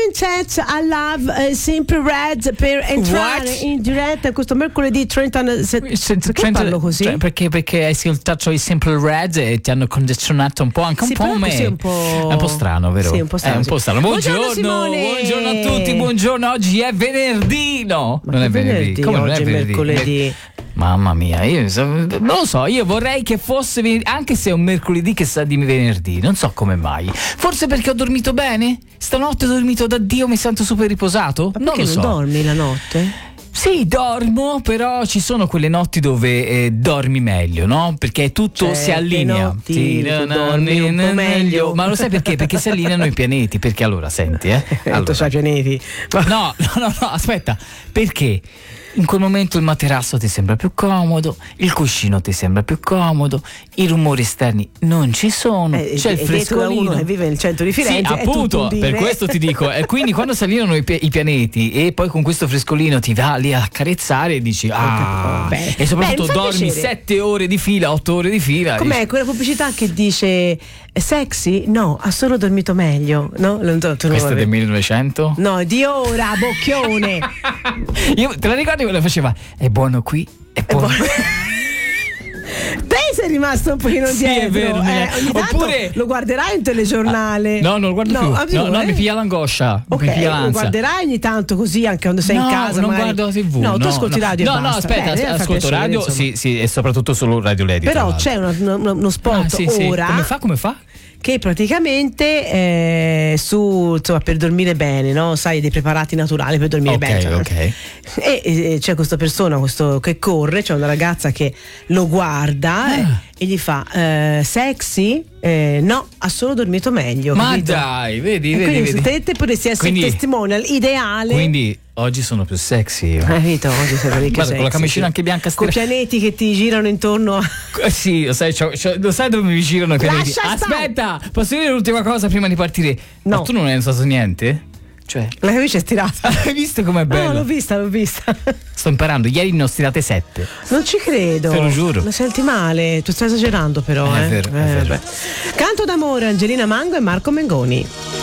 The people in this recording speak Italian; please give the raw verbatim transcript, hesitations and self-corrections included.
Princess I Love uh, Simple Red per entrare What? in diretta questo mercoledì trenta se, trenta, perché parlo così? Cioè, perché, perché hai ascoltato i Simple Red e ti hanno congestionato un po', anche un sì, po' me. Un po'... È un po' strano, vero? Sì, un po' strano. È un po' strano. Buongiorno, Buongiorno, buongiorno a tutti, buongiorno. Oggi è venerdì, no? Ma non è venerdì. venerdì, Come non oggi è venerdì? mercoledì. Mamma mia, io so- non lo so, io vorrei che fosse venerdì, anche se è un mercoledì che sa di venerdì, non so come mai. Forse perché ho dormito bene? Stanotte ho dormito da Dio, mi sento super riposato? Ma Non perché lo non so. dormi la notte? Sì, dormo, però ci sono quelle notti dove eh, dormi meglio, no? Perché tutto Cioè, si allinea. notti Sì, tu no, no, dormi un no, po' meglio. Ma lo sai perché? Perché si allineano i pianeti. Perché allora, senti, eh? Allora. Tu sai pianeti. No, no, no, no, aspetta. Perché? In quel momento il materasso ti sembra più comodo, il cuscino ti sembra più comodo, i rumori esterni non ci sono, Eh, c'è il e detto da frescolino. uno che vive nel centro di Firenze, Sì, è tutto appunto, un per dire. questo ti dico. E quindi quando si allineano i, pi- i pianeti e poi con questo frescolino ti va lì a accarezzare e dici ah, Beh, e soprattutto beh, mi fa dormi piacere. sette ore di fila, otto ore di fila. Com'è dici, quella pubblicità che dice sexy? No, ha solo dormito meglio. No, non so, tu non questo è lo del vedi. millenovecento? No, di ora, bocchione. Io, te la ricordi quando faceva è buono qui, è buono. Te sei rimasto un pochino Sì, dietro. è vero, eh, ogni tanto oppure- lo guarderai in telegiornale. No, non lo guardo più. ah, No, tu, no, eh? mi piglia l'angoscia. Ok, mi piglia lo l'ansia. guarderai ogni tanto così anche quando sei no, in casa. non magari. guardo la tivù. No, tu no, ascolti no. radio e No, no, basta. aspetta, Bene, fa ascolto piacere, radio, insomma. sì, sì, e soprattutto solo radio Lady. Però tra l'altro. c'è una- uno, uno spot Ah, sì, sì. ora Come fa? Come fa? che praticamente eh, su insomma per dormire bene, no? Sai, dei preparati naturali per dormire Ok, bene. Cioè, ok. E, e c'è questa persona questo, che corre, c'è una ragazza che lo guarda Ah. e, e gli fa eh, sexy? Eh, no, ha solo dormito meglio. Ma capito? dai, vedi, E vedi, quindi vedi. te, te potresti essere Quindi- il testimonial ideale. Quindi oggi sono più sexy. io. Hai capito? Oggi sei parecchio Guarda, con la sexy, camicina sì. anche bianca con stira- pianeti che ti girano intorno a... Eh, Sì, lo sai, c'ho- c'ho- lo sai dove mi girano i pianeti? Lascia stare. Aspetta, posso dire l'ultima cosa prima di partire? No. Ma tu non hai notato niente? Cioè, La camicia è stirata. hai visto com'è bello? No, l'ho vista, l'ho vista. Sto imparando, ieri ne ho stirate sette. Non ci credo. Te lo giuro. Lo senti male, tu stai esagerando però. È eh. vero, è Eh, vero. vabbè. Canto d'amore, Angelina Mango e Marco Mengoni.